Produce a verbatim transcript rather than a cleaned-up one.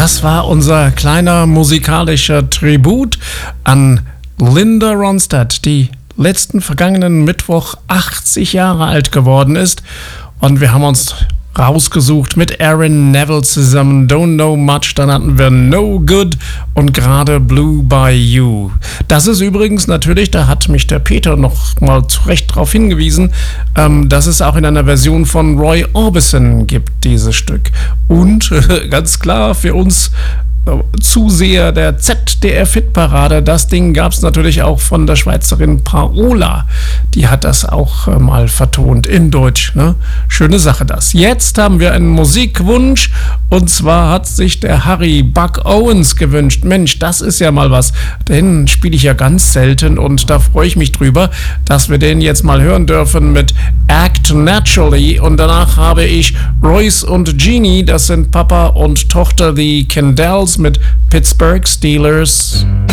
Das war unser kleiner musikalischer Tribut an Linda Ronstadt, die letzten vergangenen Mittwoch achtzig Jahre alt geworden ist. Und wir haben uns rausgesucht mit Aaron Neville zusammen, Don't Know Much, dann hatten wir No Good und gerade Blue by You. Das ist übrigens natürlich, da hat mich der Peter noch mal zu Recht darauf hingewiesen, ähm, dass es auch in einer Version von Roy Orbison gibt, dieses Stück. Und äh, ganz klar für uns Zuseher der Z D F-Hitparade, das Ding gab es natürlich auch von der Schweizerin Paola. Die hat das auch äh, mal vertont in Deutsch. Ne? Schöne Sache das. Jetzt haben wir einen Musikwunsch und zwar hat sich der Harry Buck Owens gewünscht. Mensch, das ist ja mal was. Den spiele ich ja ganz selten und da freue ich mich drüber, dass wir den jetzt mal hören dürfen mit Act Naturally und danach habe ich Royce und Jeannie, das sind Papa und Tochter, die Candells mit Pittsburgh Steelers.